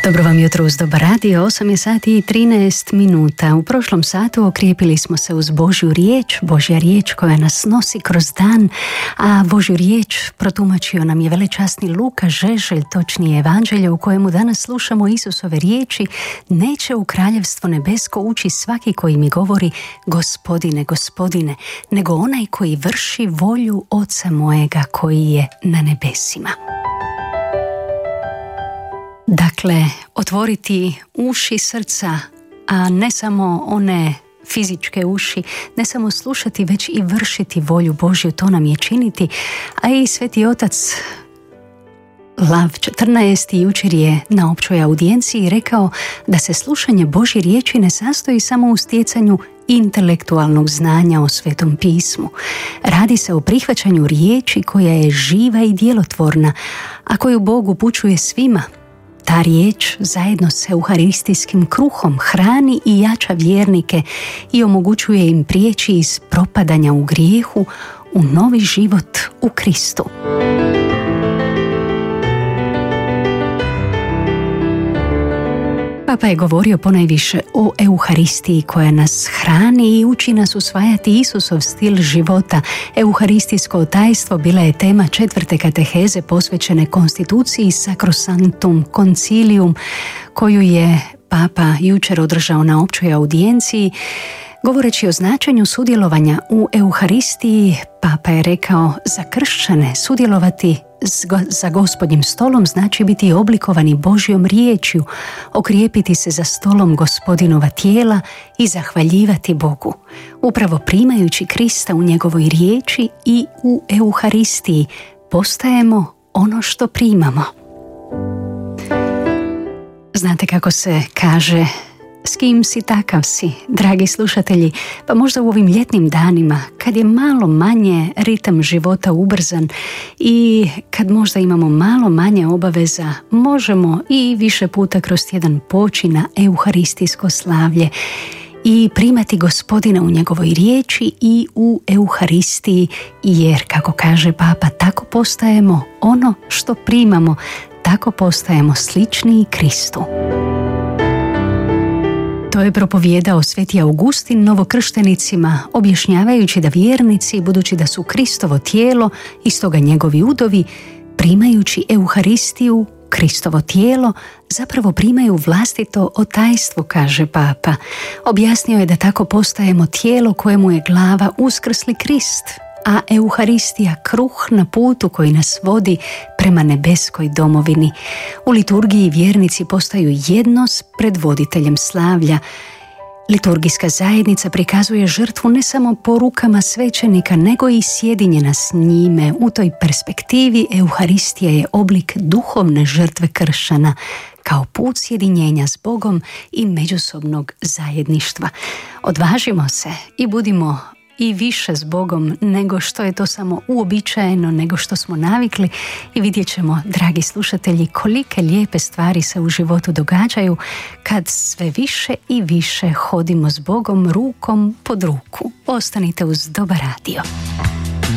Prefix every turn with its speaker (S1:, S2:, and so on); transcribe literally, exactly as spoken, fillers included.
S1: Dobro vam jutro uz Dobar radio, osam je sati i trinaest minuta. U prošlom satu okrijepili smo se uz Božju riječ, Božja riječ koja nas nosi kroz dan, a Božju riječ protumačio nam je velečasni Luka Žeželj, točnije Evanđelje u kojemu danas slušamo Isusove riječi: neće u kraljevstvo nebesko ući svaki koji mi govori Gospodine, Gospodine, nego onaj koji vrši volju Oca mojega koji je na nebesima. Dakle, otvoriti uši srca, a ne samo one fizičke uši, ne samo slušati, već i vršiti volju Božju, to nam je činiti. A i Sveti Otac Lav četrnaesti jučer je na općoj audijenciji rekao da se slušanje Božje riječi ne sastoji samo u stjecanju intelektualnog znanja o Svetom pismu. Radi se o prihvaćanju riječi koja je živa i djelotvorna, a koju Bog upućuje svima. Ta riječ zajedno s euharistijskim kruhom hrani i jača vjernike i omogućuje im prijeći iz propadanja u grijehu u novi život u Kristu. Papa je govorio ponajviše o Euharistiji koja nas hrani i uči nas usvajati Isusov stil života. Euharistijsko tajstvo bila je tema četvrte kateheze posvećene konstituciji Sacrosanctum Concilium, koju je Papa jučer održao na općoj audijenciji. Govoreći o značenju sudjelovanja u Euharistiji, Papa je rekao: za kršćane sudjelovati za Gospodnjim stolom znači biti oblikovani Božjom riječju, okrijepiti se za stolom Gospodinova tijela i zahvaljivati Bogu. Upravo primajući Krista u njegovoj riječi i u Euharistiji postajemo ono što primamo. Znate kako se kaže: s kim si, takav si, dragi slušatelji. Pa možda u ovim ljetnim danima, kad je malo manje ritam života ubrzan i kad možda imamo malo manje obaveza, možemo i više puta kroz tjedan poći na euharistijsko slavlje i primati Gospodina u njegovoj riječi i u Euharistiji, jer, kako kaže Papa, tako postajemo ono što primamo, tako postajemo sličniji Kristu. To je propovijedao Sveti Augustin novokrštenicima, objašnjavajući da vjernici, budući da su Kristovo tijelo i stoga njegovi udovi, primajući Euharistiju, Kristovo tijelo, zapravo primaju vlastito otajstvo, kaže Papa. Objasnio je da tako postajemo tijelo kojemu je glava uskrsli Krist, a Euharistija kruh na putu koji nas vodi prema nebeskoj domovini. U liturgiji vjernici postaju jedno s predvoditeljem slavlja. Liturgijska zajednica prikazuje žrtvu ne samo po rukama svećenika, nego i sjedinjena s njime. U toj perspektivi Euharistija je oblik duhovne žrtve kršćana, kao put sjedinjenja s Bogom i međusobnog zajedništva. Odvažimo se i budimo i više s Bogom nego što je to samo uobičajeno, nego što smo navikli, i vidjet ćemo, dragi slušatelji, kolike lijepe stvari se u životu događaju kad sve više i više hodimo s Bogom rukom pod ruku. Ostanite uz Dobar radio.